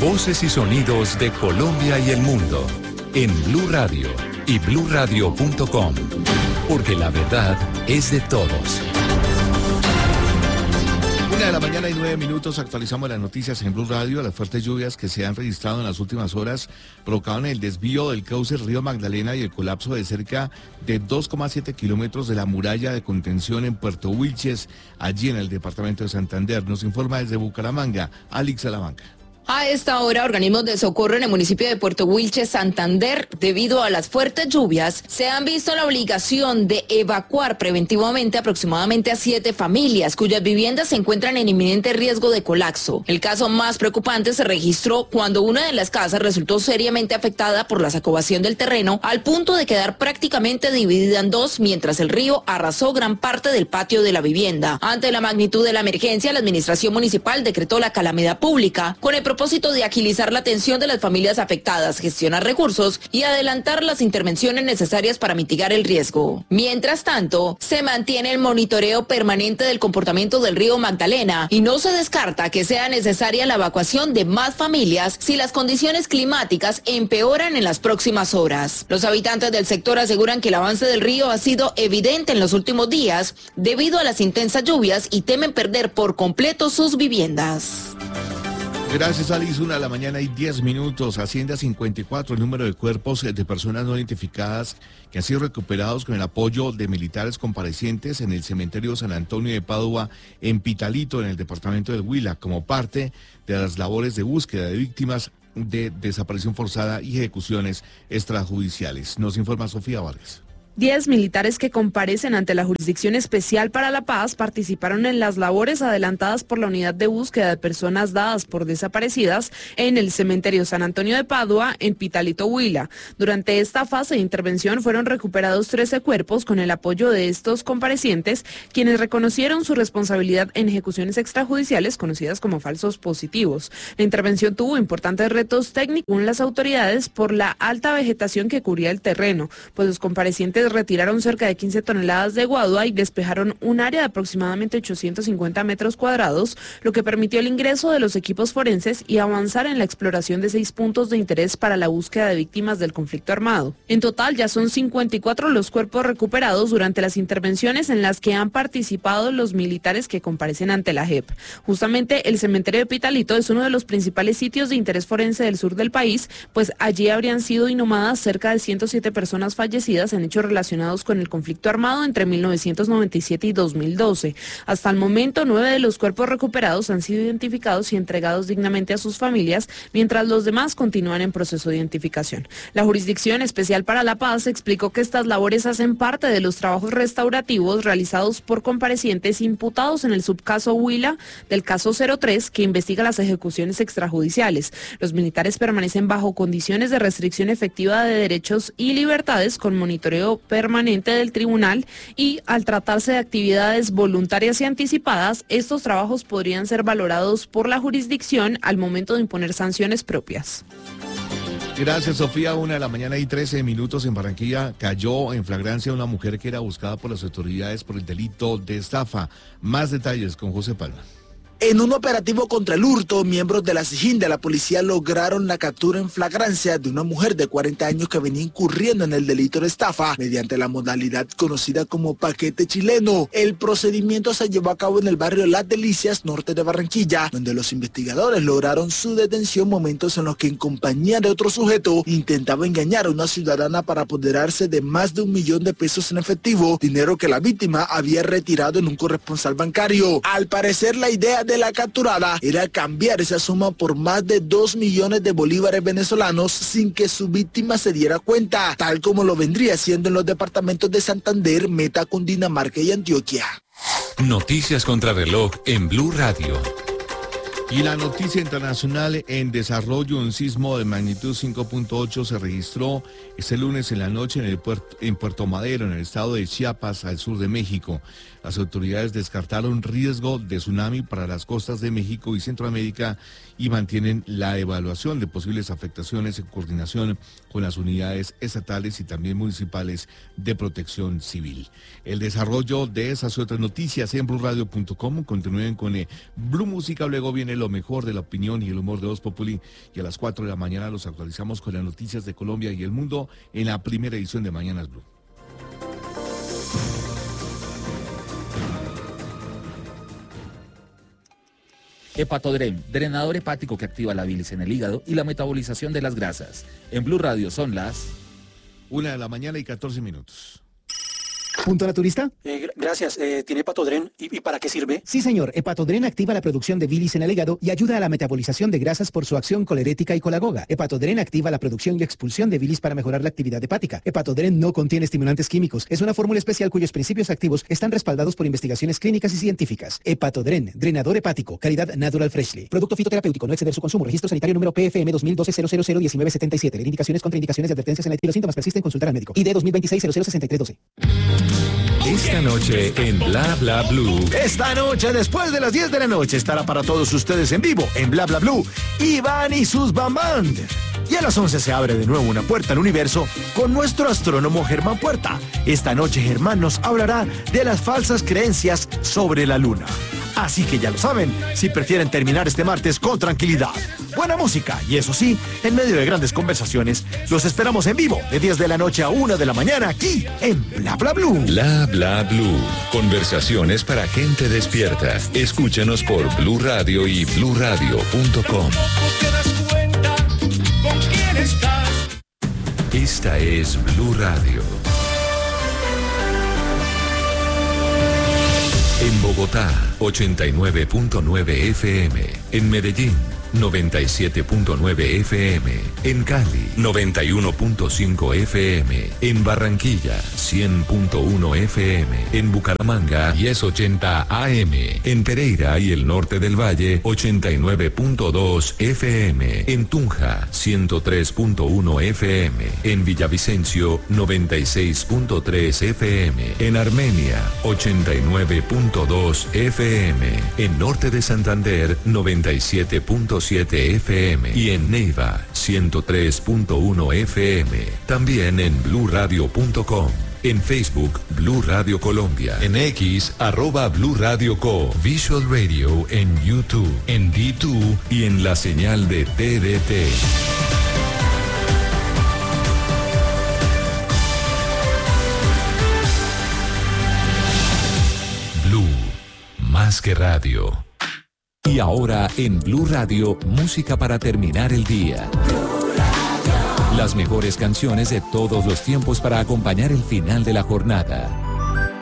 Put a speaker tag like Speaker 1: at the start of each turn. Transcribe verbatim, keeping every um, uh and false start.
Speaker 1: Voces y sonidos de Colombia y el mundo en Blue Radio y blue radio punto com, porque la verdad es de todos.
Speaker 2: Una de la mañana y nueve minutos, actualizamos las noticias en Blue Radio. Las fuertes lluvias que se han registrado en las últimas horas provocaron el desvío del cauce Río Magdalena y el colapso de cerca de dos coma siete kilómetros de la muralla de contención en Puerto Wilches, allí en el departamento de Santander. Nos informa desde Bucaramanga, Alex Salamanca.
Speaker 3: A esta hora, organismos de socorro en el municipio de Puerto Wilches, Santander, debido a las fuertes lluvias, se han visto la obligación de evacuar preventivamente aproximadamente a siete familias, cuyas viviendas se encuentran en inminente riesgo de colapso. El caso más preocupante se registró cuando una de las casas resultó seriamente afectada por la sacudimiento del terreno, al punto de quedar prácticamente dividida en dos, mientras el río arrasó gran parte del patio de la vivienda. Ante la magnitud de la emergencia, la administración municipal decretó la calamidad pública, con el propósito de agilizar la atención de las familias afectadas, gestionar recursos y adelantar las intervenciones necesarias para mitigar el riesgo. Mientras tanto, se mantiene el monitoreo permanente del comportamiento del río Magdalena y no se descarta que sea necesaria la evacuación de más familias si las condiciones climáticas empeoran en las próximas horas. Los habitantes del sector aseguran que el avance del río ha sido evidente en los últimos días debido a las intensas lluvias y temen perder por completo sus viviendas.
Speaker 2: Gracias, Alice. Una de la mañana y diez minutos. Hacienda cincuenta y cuatro, el número de cuerpos de personas no identificadas que han sido recuperados con el apoyo de militares comparecientes en el cementerio San Antonio de Padua, en Pitalito, en el departamento del Huila, como parte de las labores de búsqueda de víctimas de desaparición forzada y ejecuciones extrajudiciales. Nos informa Sofía Vargas.
Speaker 4: Diez militares que comparecen ante la Jurisdicción Especial para la Paz participaron en las labores adelantadas por la Unidad de Búsqueda de Personas Dadas por Desaparecidas en el Cementerio San Antonio de Padua, en Pitalito, Huila. Durante esta fase de intervención fueron recuperados trece cuerpos con el apoyo de estos comparecientes, quienes reconocieron su responsabilidad en ejecuciones extrajudiciales conocidas como falsos positivos. La intervención tuvo importantes retos técnicos según las autoridades por la alta vegetación que cubría el terreno, pues los comparecientes retiraron cerca de quince toneladas de guadua y despejaron un área de aproximadamente ochocientos cincuenta metros cuadrados, lo que permitió el ingreso de los equipos forenses y avanzar en la exploración de seis puntos de interés para la búsqueda de víctimas del conflicto armado. En total, ya son cincuenta y cuatro los cuerpos recuperados durante las intervenciones en las que han participado los militares que comparecen ante la J E P. Justamente el cementerio de Pitalito es uno de los principales sitios de interés forense del sur del país, pues allí habrían sido inhumadas cerca de ciento siete personas fallecidas en hechos relacionados con el conflicto armado entre mil novecientos noventa y siete y dos mil doce. Hasta el momento, nueve de los cuerpos recuperados han sido identificados y entregados dignamente a sus familias, mientras los demás continúan en proceso de identificación. La Jurisdicción Especial para la Paz explicó que estas labores hacen parte de los trabajos restaurativos realizados por comparecientes imputados en el subcaso Huila del caso cero tres, que investiga las ejecuciones extrajudiciales. Los militares permanecen bajo condiciones de restricción efectiva de derechos y libertades con monitoreo permanente del tribunal, y al tratarse de actividades voluntarias y anticipadas, estos trabajos podrían ser valorados por la jurisdicción al momento de imponer sanciones propias.
Speaker 2: Gracias, Sofía. Una de la mañana y trece minutos. En Barranquilla cayó en flagrancia una mujer que era buscada por las autoridades por el delito de estafa. Más detalles con José Palma.
Speaker 5: En un operativo contra el hurto, miembros de la SIJIN de la policía lograron la captura en flagrancia de una mujer de cuarenta años que venía incurriendo en el delito de estafa mediante la modalidad conocida como paquete chileno. El procedimiento se llevó a cabo en el barrio Las Delicias, norte de Barranquilla, donde los investigadores lograron su detención, momentos en los que en compañía de otro sujeto intentaba engañar a una ciudadana para apoderarse de más de un millón de pesos en efectivo, dinero que la víctima había retirado en un corresponsal bancario. Al parecer, la idea de de la capturada era cambiar esa suma por más de dos millones de bolívares venezolanos sin que su víctima se diera cuenta, tal como lo vendría haciendo en los departamentos de Santander, Meta, Cundinamarca y Antioquia.
Speaker 1: Noticias contra reloj en Blue Radio.
Speaker 2: Y la noticia internacional en desarrollo: un sismo de magnitud cinco punto ocho se registró este lunes en la noche en, el puerto, en Puerto Madero, en el estado de Chiapas, al sur de México. Las autoridades descartaron riesgo de tsunami para las costas de México y Centroamérica y mantienen la evaluación de posibles afectaciones en coordinación con las unidades estatales y también municipales de protección civil. El desarrollo de esas y otras noticias en blue radio punto com. Continúen con eh, Blue Música, luego viene el lo mejor de la opinión y el humor de Voz Populi, y a las cuatro de la mañana los actualizamos con las noticias de Colombia y el mundo en la primera edición de Mañanas Blue.
Speaker 6: Hepatodrem, drenador hepático que activa la bilis en el hígado y la metabolización de las grasas. En Blue Radio son las...
Speaker 2: Una de la mañana y catorce minutos.
Speaker 7: ¿Punto naturista?
Speaker 8: Eh, gracias. Eh, ¿Tiene Hepatodren? ¿Y, ¿Y para qué sirve?
Speaker 7: Sí, señor. Hepatodren activa la producción de bilis en el hígado y ayuda a la metabolización de grasas por su acción colerética y colagoga. Hepatodren activa la producción y expulsión de bilis para mejorar la actividad hepática. Hepatodren no contiene estimulantes químicos. Es una fórmula especial cuyos principios activos están respaldados por investigaciones clínicas y científicas. Hepatodren, drenador hepático, calidad Natural Freshly. Producto fitoterapéutico, no exceder su consumo. Registro sanitario número P F M dos mil doce cero cero cero diecinueve setenta y siete. Leer indicaciones, contraindicaciones y advertencias en la. Si los síntomas persisten, consultar al médico. I D dos mil veintiséis cero cero sesenta y tres doce.
Speaker 1: Esta noche en Bla Bla Blue.
Speaker 9: Esta noche, después de las diez de la noche, estará para todos ustedes en vivo, en Bla Bla Blue, Iván y sus Bam Band. Y a las once se abre de nuevo una puerta al universo con nuestro astrónomo Germán Puerta. Esta noche Germán nos hablará de las falsas creencias sobre la luna. Así que ya lo saben, si prefieren terminar este martes con tranquilidad, buena música y eso sí, en medio de grandes conversaciones, los esperamos en vivo de diez de la noche a una de la mañana aquí en Bla Bla Blue.
Speaker 1: Bla Bla Blue. Conversaciones para gente despierta. Escúchanos por Blue Radio y blue radio punto com. Esta es Blue Radio. En Bogotá, ochenta y nueve punto nueve F M. En Medellín, noventa y siete punto nueve F M. En Cali, noventa y uno punto cinco F M. En Barranquilla, cien punto uno F M. En Bucaramanga, diez ochenta A M. En Pereira y el norte del Valle, ochenta y nueve punto dos F M. En Tunja, ciento tres punto uno F M. En Villavicencio, noventa y seis punto tres F M. En Armenia, ochenta y nueve punto dos F M. En norte de Santander, noventa y siete punto siete F M. Y en Neiva, ciento tres punto uno F M. También en blue radio punto com. En Facebook, Blue Radio Colombia. En X, arroba Blue Radio Co. Visual Radio en YouTube, en D dos y en la señal de T D T. Blue, más que radio. Y ahora en Blue Radio, música para terminar el día. Las mejores canciones de todos los tiempos para acompañar el final de la jornada.